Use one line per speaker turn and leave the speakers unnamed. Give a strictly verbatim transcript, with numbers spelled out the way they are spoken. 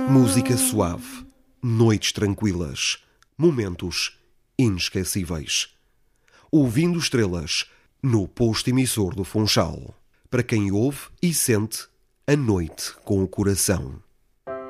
Música suave, noites tranquilas, momentos inesquecíveis. Ouvindo estrelas no posto emissor do Funchal. Para quem ouve e sente a noite com o coração.